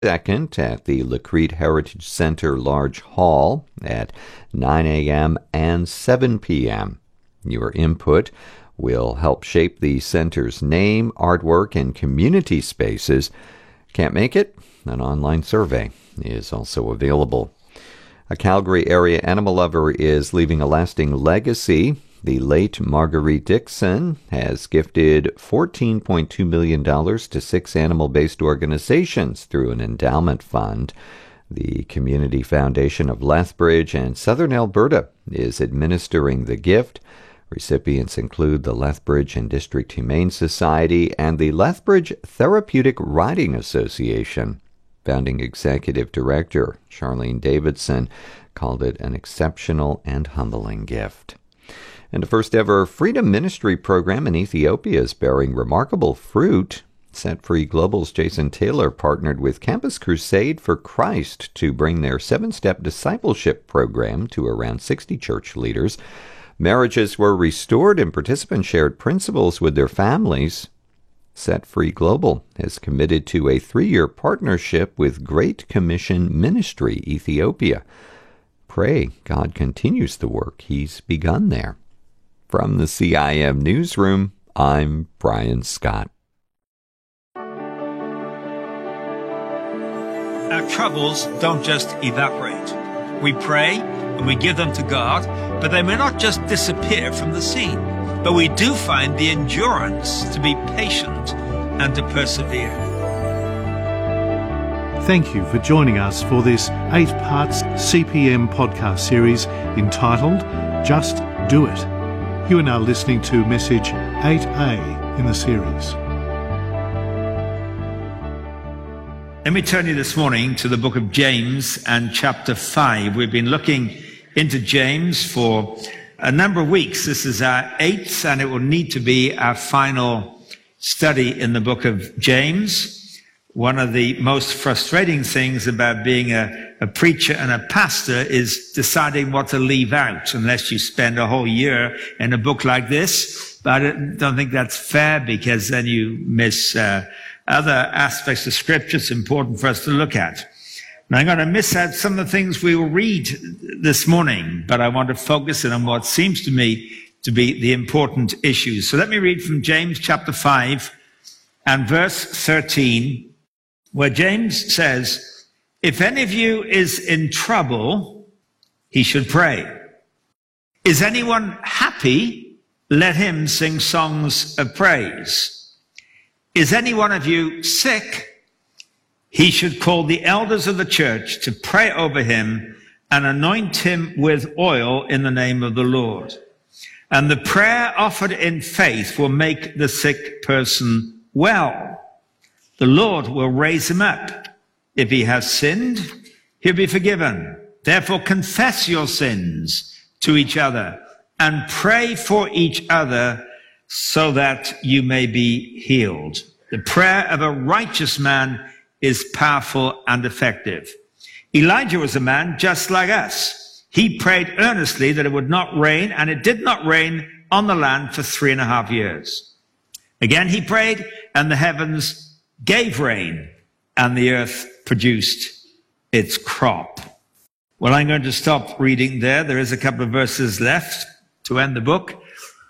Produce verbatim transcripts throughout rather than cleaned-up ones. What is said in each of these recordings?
second at the Lacrete Heritage Center Large Hall at nine a.m. and seven p.m. Your input will help shape the center's name, artwork, and community spaces. Can't make it? An online survey is also available. A Calgary area animal lover is leaving a lasting legacy. The late Marguerite Dixon has gifted fourteen point two million dollars to six animal-based organizations through an endowment fund. The Community Foundation of Lethbridge and Southern Alberta is administering the gift. Recipients include the Lethbridge and District Humane Society and the Lethbridge Therapeutic Riding Association. Founding Executive Director Charlene Davidson called it an exceptional and humbling gift. And the first ever Freedom Ministry program in Ethiopia is bearing remarkable fruit. Set Free Global's Jason Taylor partnered with Campus Crusade for Christ to bring their seven-step discipleship program to around sixty church leaders. Marriages were restored and participants shared principles with their families. Set Free Global has committed to a three-year partnership with Great Commission Ministry Ethiopia. Pray God continues the work He's begun there. From the C I M Newsroom, I'm Brian Scott. Our troubles don't just evaporate. We pray and we give them to God, but they may not just disappear from the scene. But we do find the endurance to be patient and to persevere. Thank you for joining us for this eight-part C P M podcast series entitled Just Do It. You are now listening to message eight A in the series. Let me turn you this morning to the book of James and chapter five. We've been looking into James for a number of weeks. This is our eighth, and it will need to be our final study in the book of James. One of the most frustrating things about being a, a preacher and a pastor is deciding what to leave out, unless you spend a whole year in a book like this. But I don't think that's fair, because then you miss uh, other aspects of Scripture it's important for us to look at. Now, I'm going to miss out some of the things we will read this morning, but I want to focus in on what seems to me to be the important issues. So let me read from James chapter five and verse thirteen, where James says, "If any of you is in trouble, he should pray. Is anyone happy? Let him sing songs of praise. Is any one of you sick? He should call the elders of the church to pray over him and anoint him with oil in the name of the Lord. And the prayer offered in faith will make the sick person well. The Lord will raise him up. If he has sinned, he'll be forgiven. Therefore confess your sins to each other and pray for each other so that you may be healed. The prayer of a righteous man is powerful and effective." Elijah was a man just like us. He prayed earnestly that it would not rain, and it did not rain on the land for three and a half years. Again he prayed, and the heavens gave rain, and the earth produced its crop. Well, I'm going to stop reading there. There is a couple of verses left to end the book.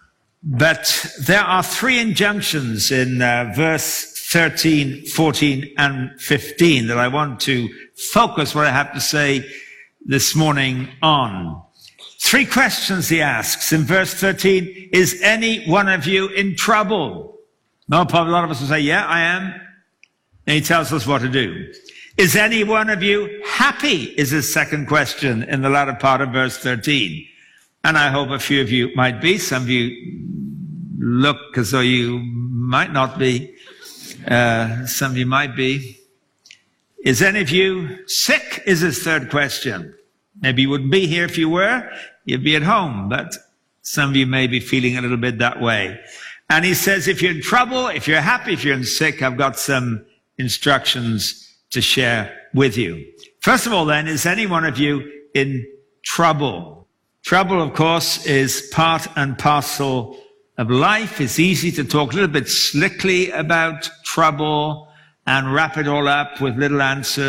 But there are three injunctions in uh, verse thirteen, fourteen, and fifteen that I want to focus what I have to say this morning on. Three questions he asks in verse thirteen. Is any one of you in trouble? No, probably a lot of us will say, yeah, I am. And he tells us what to do. Is any one of you happy? Is his second question in the latter part of verse thirteen. And I hope a few of you might be. Some of you look as though you might not be. Uh, some of you might be. Is any of you sick? Is his third question. Maybe you wouldn't be here if you were. You'd be at home. But some of you may be feeling a little bit that way. And he says, if you're in trouble, if you're happy, if you're in sick, I've got some instructions to share with you. First of all, then, is any one of you in trouble? Trouble, of course, is part and parcel of life. It's easy to talk a little bit slickly about trouble and wrap it all up with little answers.